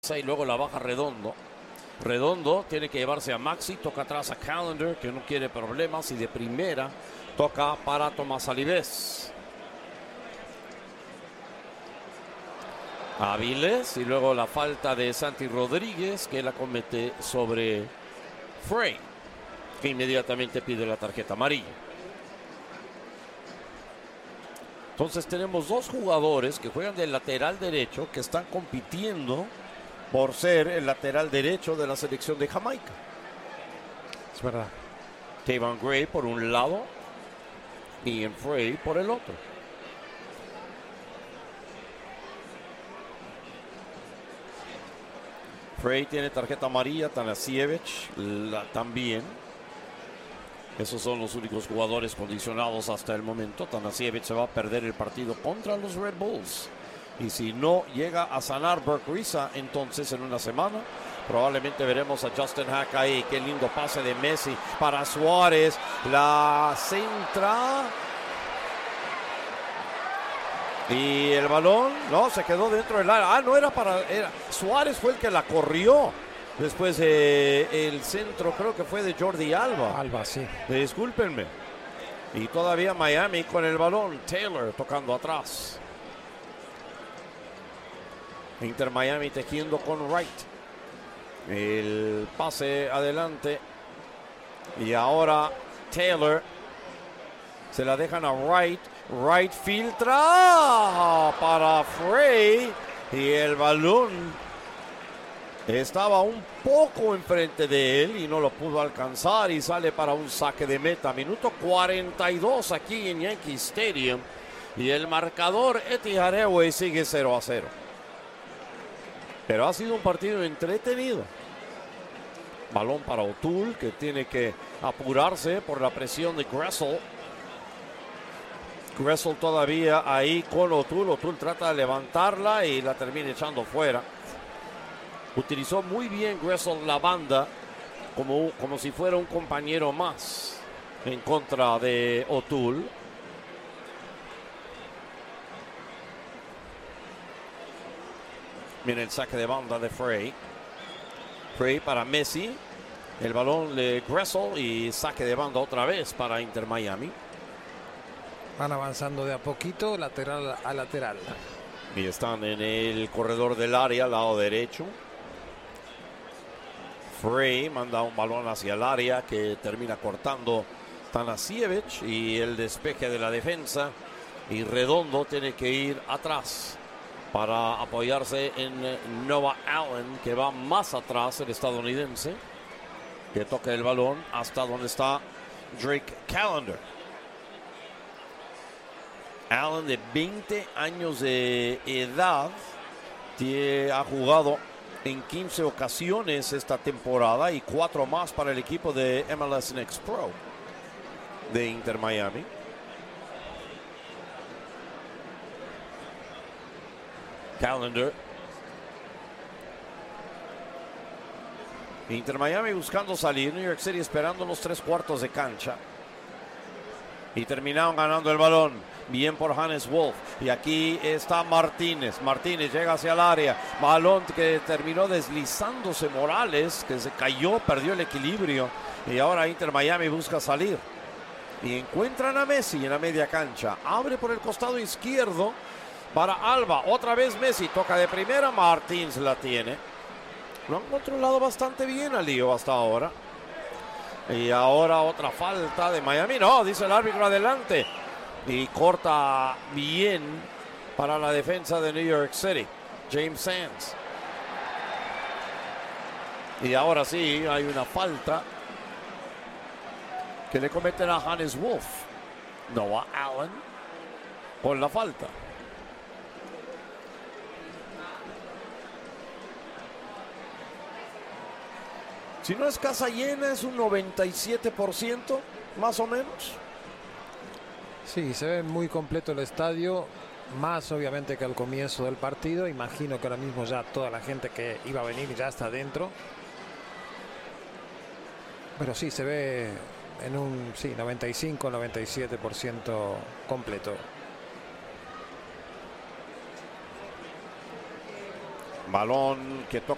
y luego la baja Redondo. Redondo tiene que llevarse a Maxi, toca atrás a Callender, que no quiere problemas, y de primera toca para Tomás Alibés. Aviles, y luego la falta de Santi Rodríguez, que la comete sobre Frey, que inmediatamente pide la tarjeta amarilla. Entonces tenemos dos jugadores que juegan del lateral derecho, que están compitiendo por ser el lateral derecho de la selección de Jamaica. Es verdad. Kevin Gray por un lado y Ian Frey por el otro. Frey tiene tarjeta amarilla, Tanasiewicz también. Esos son los únicos jugadores condicionados hasta el momento. Tanasiewicz se va a perder el partido contra los Red Bulls. Y si no llega a sanar Burke Risa, entonces en una semana probablemente veremos a Justin Hack ahí. Qué lindo pase de Messi para Suárez. La centra. Y el balón, no, se quedó dentro del área. Ah, no era para... Suárez fue el que la corrió. Después el centro creo que fue de Jordi Alba. Alba, sí. Discúlpenme. Y todavía Miami con el balón. Taylor tocando atrás. Inter Miami tejiendo con Wright. El pase adelante. Y ahora Taylor. Se la dejan a Wright. Wright filtra para Frey. Y el balón estaba un poco enfrente de él y no lo pudo alcanzar. Y sale para un saque de meta. Minuto 42 aquí en Yankee Stadium. Y el marcador Etihad Airways sigue 0-0. Pero ha sido un partido entretenido. Balón para O'Toole, que tiene que apurarse por la presión de Gressel. Gressel todavía ahí con O'Toole. O'Toole trata de levantarla y la termina echando fuera. Utilizó muy bien Gressel la banda como si fuera un compañero más en contra de O'Toole. Mira el saque de banda de Frey. Frey para Messi. El balón de Gressel y saque de banda otra vez para Inter Miami. Van avanzando de a poquito, lateral a lateral. Y están en el corredor del área, lado derecho. Frey manda un balón hacia el área que termina cortando Tanasiewicz y el despeje de la defensa. Y Redondo tiene que ir atrás para apoyarse en Noah Allen, que va más atrás, el estadounidense, que toca el balón hasta donde está Drake Callender. Allen, de 20 años de edad, ha jugado en 15 ocasiones esta temporada y 4 más para el equipo de MLS Next Pro de Inter Miami. Callender. Inter Miami buscando salir. New York City esperando los 3/4 de cancha. Y terminaron ganando el balón. Bien por Hannes Wolf. Y aquí está Martínez. Martínez llega hacia el área. Balón que terminó deslizándose Morales, que se cayó, perdió el equilibrio. Y ahora Inter Miami busca salir. Y encuentran a Messi en la media cancha. Abre por el costado izquierdo para Alba. Otra vez Messi. Toca de primera. Martínez la tiene. Lo han controlado bastante bien al lío hasta ahora. Y ahora otra falta de Miami. No, dice el árbitro, adelante. Y corta bien para la defensa de New York City. James Sands. Y ahora sí hay una falta que le cometen a Hannes Wolf. Noah Allen con la falta. Si no es casa llena, es un 97%, más o menos. Sí, se ve muy completo el estadio, más obviamente que al comienzo del partido. Imagino que ahora mismo ya toda la gente que iba a venir ya está dentro. Pero sí, se ve en un 95-97% completo. Balón que toca